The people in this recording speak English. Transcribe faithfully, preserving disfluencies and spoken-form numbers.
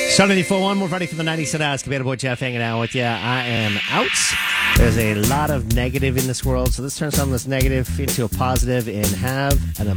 seven four one, we're ready for the ninety cent hours. Commander Boy Jeff hanging out with you. I am out. There's a lot of negative in this world, so let's turn some of this negative into a positive and have an